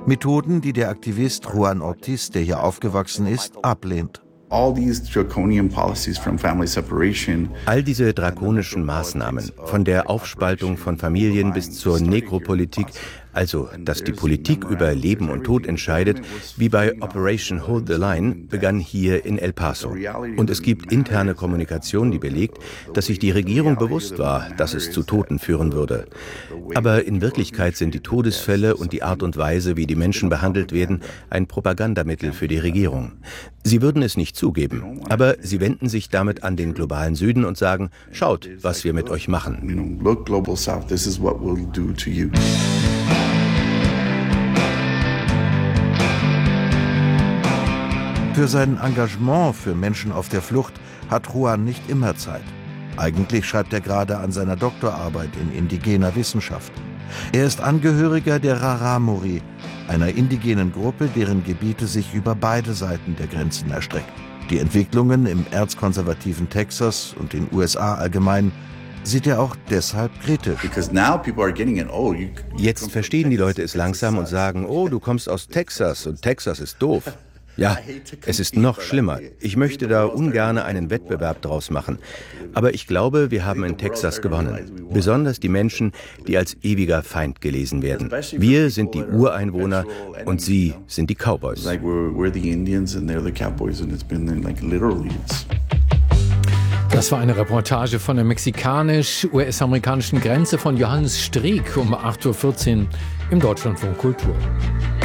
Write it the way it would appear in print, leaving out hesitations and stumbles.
Methoden, die der Aktivist Juan Ortiz, der hier aufgewachsen ist, ablehnt. All diese drakonischen Maßnahmen, von der Aufspaltung von Familien bis zur Nekropolitik, also dass die Politik über Leben und Tod entscheidet, wie bei Operation Hold the Line, begann hier in El Paso. Und es gibt interne Kommunikation, die belegt, dass sich die Regierung bewusst war, dass es zu Toten führen würde. Aber in Wirklichkeit sind die Todesfälle und die Art und Weise, wie die Menschen behandelt werden, ein Propagandamittel für die Regierung. Sie würden es nicht zugeben, aber sie wenden sich damit an den globalen Süden und sagen, schaut, was wir mit euch machen. Look, Global South, this is what we'll do to you. Für sein Engagement für Menschen auf der Flucht hat Juan nicht immer Zeit. Eigentlich schreibt er gerade an seiner Doktorarbeit in indigener Wissenschaft. Er ist Angehöriger der Rarámuri, einer indigenen Gruppe, deren Gebiete sich über beide Seiten der Grenzen erstrecken. Die Entwicklungen im erzkonservativen Texas und den USA allgemein sieht er auch deshalb kritisch. Jetzt verstehen die Leute es langsam und sagen, oh, du kommst aus Texas und Texas ist doof. Ja, es ist noch schlimmer. Ich möchte da ungern einen Wettbewerb draus machen. Aber ich glaube, wir haben in Texas gewonnen. Besonders die Menschen, die als ewiger Feind gelesen werden. Wir sind die Ureinwohner und sie sind die Cowboys. Das war eine Reportage von der mexikanisch-US-amerikanischen Grenze von Johannes Streeck um 8:14 Uhr im Deutschlandfunk Kultur.